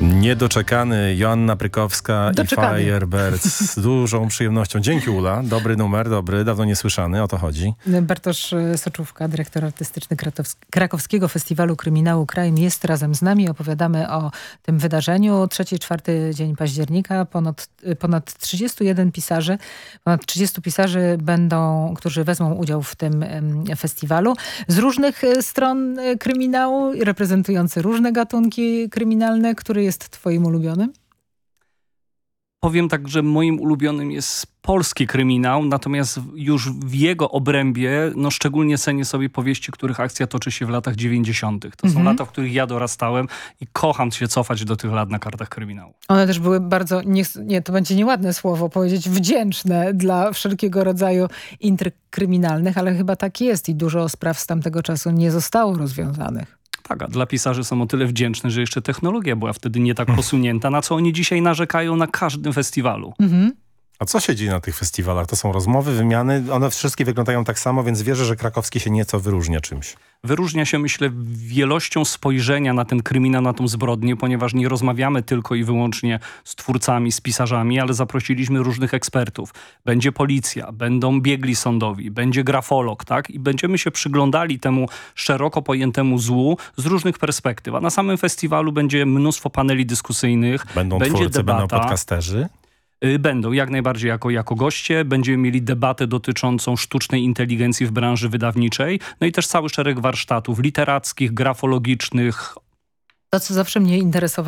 Niedoczekany Joanna Prykowska Doczekany. i Firebirds z dużą przyjemnością. Dzięki, Ula. Dobry numer, dawno niesłyszany, o to chodzi. Bartosz Soczówka, dyrektor artystyczny Krakowskiego Festiwalu Kryminału Crime, jest razem z nami. Opowiadamy o tym wydarzeniu. 3-4 dzień października. Ponad 31 pisarzy, ponad 30 pisarzy którzy wezmą udział w tym festiwalu. Z różnych stron kryminału, reprezentujący różne gatunki kryminalne. Który jest twoim ulubionym? Powiem tak, że moim ulubionym jest polski kryminał, natomiast już w jego obrębie szczególnie cenię sobie powieści, których akcja toczy się w latach 90. To są lata, w których ja dorastałem i kocham się cofać do tych lat na kartach kryminału. One też były bardzo, to będzie nieładne słowo powiedzieć, wdzięczne dla wszelkiego rodzaju intryg kryminalnych, ale chyba tak jest i dużo spraw z tamtego czasu nie zostało rozwiązanych. Tak, a dla pisarzy są o tyle wdzięczne, że jeszcze technologia była wtedy nie tak posunięta, na co oni dzisiaj narzekają na każdym festiwalu. A co się dzieje na tych festiwalach? To są rozmowy, wymiany, one wszystkie wyglądają tak samo, więc wierzę, że krakowski się nieco wyróżnia czymś. Wyróżnia się, myślę, wielością spojrzenia na ten kryminał, na tą zbrodnię, ponieważ nie rozmawiamy tylko i wyłącznie z twórcami, z pisarzami, ale zaprosiliśmy różnych ekspertów. Będzie policja, będą biegli sądowi, będzie grafolog, tak? I będziemy się przyglądali temu szeroko pojętemu złu z różnych perspektyw. A na samym festiwalu będzie mnóstwo paneli dyskusyjnych, Będą będzie twórcy, debata. będą podcasterzy? Będą jak najbardziej jako goście. Będziemy mieli debatę dotyczącą sztucznej inteligencji w branży wydawniczej. No i też cały szereg warsztatów literackich, grafologicznych. To, co zawsze mnie interesowało,